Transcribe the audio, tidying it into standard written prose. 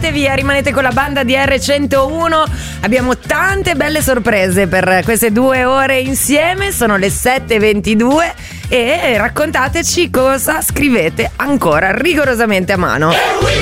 andate via, rimanete con la banda di R101. Abbiamo tante belle sorprese per queste 2 ore insieme. Sono le 7:22 e raccontateci cosa scrivete ancora rigorosamente a mano.